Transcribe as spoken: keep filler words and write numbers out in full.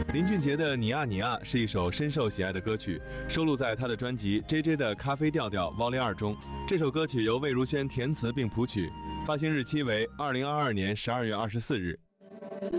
林俊杰的《你啊你啊》是一首深受喜爱的歌曲，收录在他的专辑《J J 的咖啡调调 Vol. 二》中。这首歌曲由魏如萱填词并谱曲，发行日期为二零二二年十二月二十四日。